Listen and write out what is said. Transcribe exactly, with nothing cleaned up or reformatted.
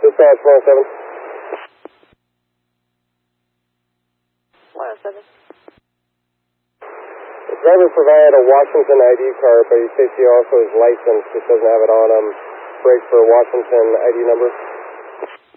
Dispatch one oh seven. one oh seven. The driver provided a Washington I D card, but he states he also is licensed. Just doesn't have it on him. Break for Washington I D number.